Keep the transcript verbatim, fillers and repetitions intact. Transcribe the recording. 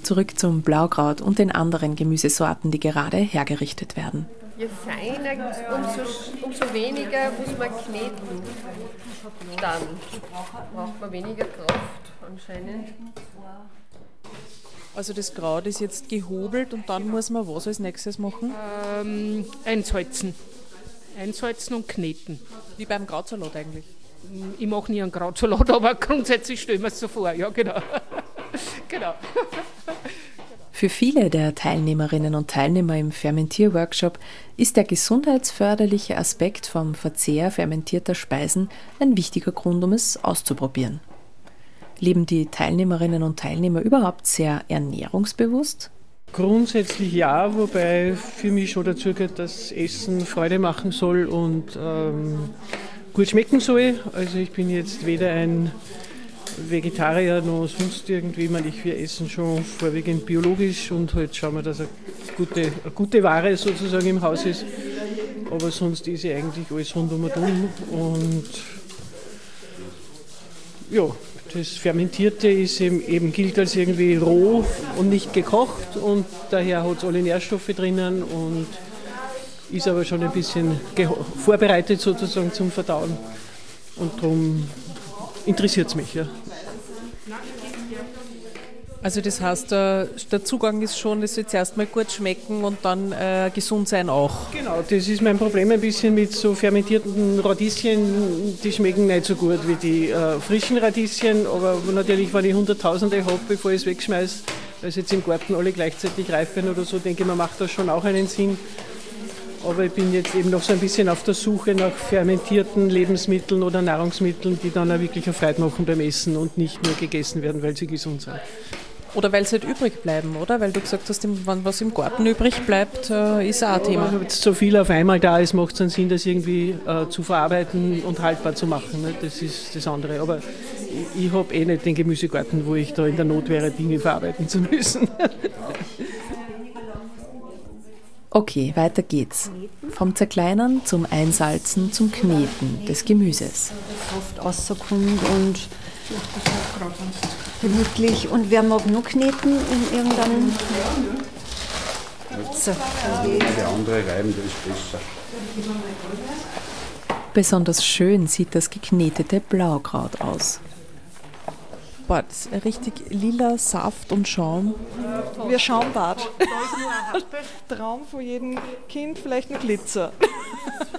zurück zum Blaukraut und den anderen Gemüsesorten, die gerade hergerichtet werden. Je feiner, umso, umso weniger muss man kneten. Dann braucht man weniger Kraft anscheinend. Also das Kraut ist jetzt gehobelt und dann muss man was als nächstes machen? Ähm, einsalzen. Einsalzen und kneten. Wie beim Krautsalat eigentlich? Ich mache nie einen Krautsalat, aber grundsätzlich stellen wir es so vor. Ja, genau. genau. Für viele der Teilnehmerinnen und Teilnehmer im Fermentierworkshop ist der gesundheitsförderliche Aspekt vom Verzehr fermentierter Speisen ein wichtiger Grund, um es auszuprobieren. Leben die Teilnehmerinnen und Teilnehmer überhaupt sehr ernährungsbewusst? Grundsätzlich ja, wobei für mich schon dazu gehört, dass Essen Freude machen soll und ähm, gut schmecken soll. Also ich bin jetzt weder ein Vegetarier noch sonst irgendwie. Ich meine, wir essen schon vorwiegend biologisch und halt schauen wir, dass eine gute, eine gute Ware sozusagen im Haus ist. Aber sonst ist ja eigentlich alles rundum und um. Und ja, das Fermentierte ist eben, eben gilt als irgendwie roh und nicht gekocht und daher hat es alle Nährstoffe drinnen und ist aber schon ein bisschen vorbereitet sozusagen zum Verdauen. Und darum interessiert es mich, ja. Also das heißt, der, der Zugang ist schon, es soll zuerst mal gut schmecken und dann äh, gesund sein auch. Genau, das ist mein Problem ein bisschen mit so fermentierten Radieschen, die schmecken nicht so gut wie die äh, frischen Radieschen, aber natürlich, wenn ich Hunderttausende habe, bevor ich es wegschmeiße, weil jetzt im Garten alle gleichzeitig reifen oder so, denke ich, man macht das schon auch einen Sinn. Aber ich bin jetzt eben noch so ein bisschen auf der Suche nach fermentierten Lebensmitteln oder Nahrungsmitteln, die dann auch wirklich eine Freude machen beim Essen und nicht nur gegessen werden, weil sie gesund sind. Oder weil sie halt übrig bleiben, oder? Weil du gesagt hast, wenn was im Garten übrig bleibt, äh, ist auch ein Thema. Wenn jetzt so viel auf einmal da ist, macht es einen Sinn, das irgendwie äh, zu verarbeiten und haltbar zu machen. Ne? Das ist das andere. Aber ich, ich habe eh nicht den Gemüsegarten, wo ich da in der Not wäre, Dinge verarbeiten zu müssen. Okay, weiter geht's. Vom Zerkleinern zum Einsalzen zum Kneten des Gemüses. Oft rauskommt und gemütlich. Und wer mag noch kneten in irgendeinem... So. Der andere reiben, der ist besser. Besonders schön sieht das geknetete Blaukraut aus. Boah, das ist richtig lila Saft und Schaum. Wie Schaumbad. Traum von jedem Kind, vielleicht ein Glitzer.